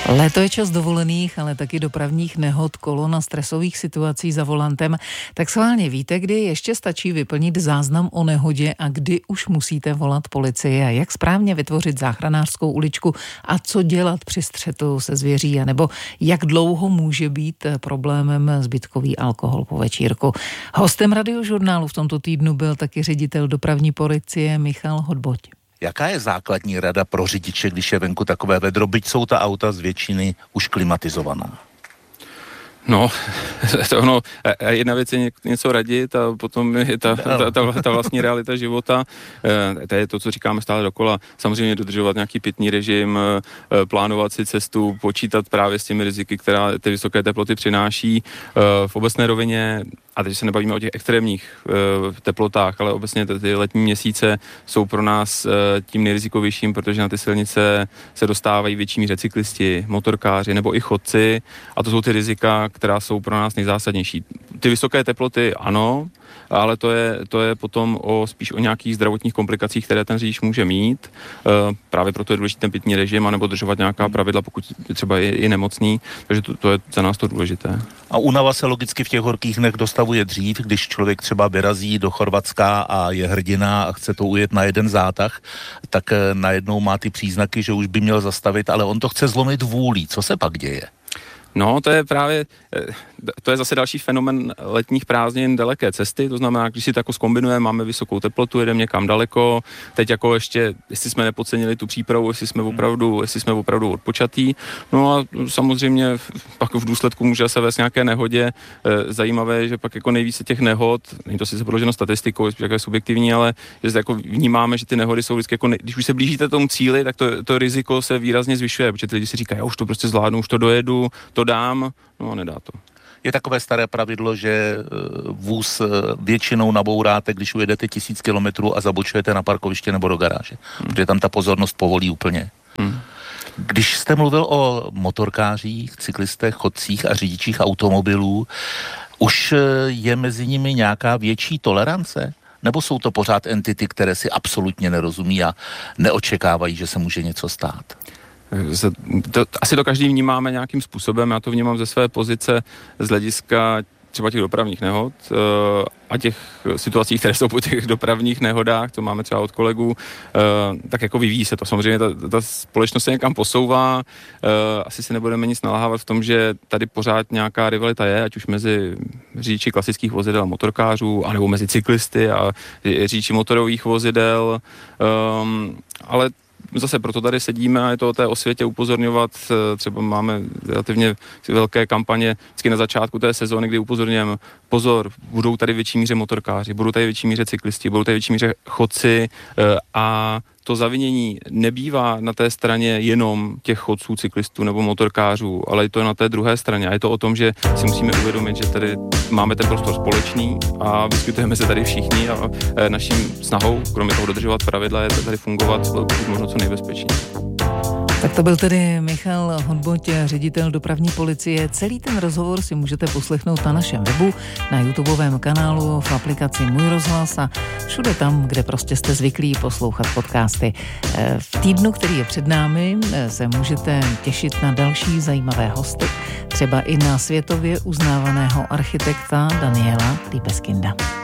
Léto je čas dovolených, ale taky dopravních nehod, kolon a stresových situací za volantem. Tak schválně víte, kdy ještě stačí vyplnit záznam o nehodě a kdy už musíte volat policii a jak správně vytvořit záchranářskou uličku a co dělat při střetu se zvěří, anebo jak dlouho může být problémem zbytkový alkohol po večírku. Hostem Radiožurnálu v tomto týdnu byl taky ředitel dopravní policie Michal Hodboť. Jaká je základní rada pro řidiče, když je venku takové vedro, byť jsou ta auta z většiny už klimatizovaná? No, jedna věc je něco radit a potom je ta vlastní realita života. To je to, co říkáme stále dokola. Samozřejmě dodržovat nějaký pitný režim, plánovat si cestu, počítat právě s těmi riziky, která ty vysoké teploty přináší. V obecné rovině, a teď se nebavíme o těch extrémních teplotách, ale obecně ty letní měsíce jsou pro nás tím nejrizikovějším, protože na ty silnice se dostávají větší míře cyklisti, motorkáři nebo i chodci a to jsou ty rizika, která jsou pro nás nejzásadnější. Ty vysoké teploty ano, ale to je potom spíš o nějakých zdravotních komplikacích, které ten řidič může mít. Právě proto je důležitý ten pitný režim, anebo držovat nějaká pravidla, pokud třeba je nemocný, takže to je za nás to důležité. A únava se logicky v těch horkých dnech dostavuje dřív, když člověk třeba vyrazí do Chorvatska a je hrdina a chce to ujet na jeden zátah, tak najednou má ty příznaky, že už by měl zastavit, ale on to chce zlomit vůlí. Co se pak děje? No, to je zase další fenomen letních prázdnin, daleké cesty, to znamená, když si to jako zkombinujeme, máme vysokou teplotu, jedeme někam daleko, teď jako ještě, jestli jsme nepodcenili tu přípravu, jestli jsme opravdu odpočatý, no a samozřejmě pak v důsledku může se vést nějaké nehodě, zajímavé je, že pak jako nejvíce těch nehod, není to sice podloženo statistikou, je subjektivní, ale že jako vnímáme, že ty nehody jsou vždycky jako, když už se blížíte tomu cíli, tak to riziko se výrazně zvyšuje, protože ty lidi si říkají, já už to prostě zvládnu, už to dojedu, to dám, no a nedá to. Je takové staré pravidlo, že vůz většinou nabouráte, když ujedete 1000 kilometrů a zabočujete na parkoviště nebo do garáže, protože tam ta pozornost povolí úplně. Když jste mluvil o motorkářích, cyklistech, chodcích a řidičích automobilů, už je mezi nimi nějaká větší tolerance? Nebo jsou to pořád entity, které si absolutně nerozumí a neočekávají, že se může něco stát? Asi to každý vnímáme nějakým způsobem, já to vnímám ze své pozice z hlediska třeba těch dopravních nehod a těch situací, které jsou po těch dopravních nehodách, to máme třeba od kolegů, tak jako vyvíjí se to. Samozřejmě ta společnost se někam posouvá, asi si nebudeme nic naláhávat v tom, že tady pořád nějaká rivalita je, ať už mezi řidiči klasických vozidel a motorkářů, anebo mezi cyklisty a řidiči motorových vozidel, ale zase proto tady sedíme a je to o té osvětě upozorňovat, třeba máme relativně velké kampaně vždycky na začátku té sezóny, kdy upozorňujeme, pozor, budou tady větší míře motorkáři, budou tady větší míře cyklisti, budou tady větší míře chodci a to zavinění nebývá na té straně jenom těch chodců, cyklistů nebo motorkářů, ale je to na té druhé straně a je to o tom, že si musíme uvědomit, že tady máme ten prostor společný a vyskytujeme se tady všichni a naším snahou, kromě toho dodržovat pravidla, je tady fungovat pokud možno co nejbezpečněji. Tak to byl tedy Michal Hodboť, ředitel dopravní policie. Celý ten rozhovor si můžete poslechnout na našem webu, na YouTubeovém kanálu, v aplikaci Můj rozhlas a všude tam, kde prostě jste zvyklí poslouchat podcasty. V týdnu, který je před námi, se můžete těšit na další zajímavé hosty, třeba i na světově uznávaného architekta Daniela Libeskinda.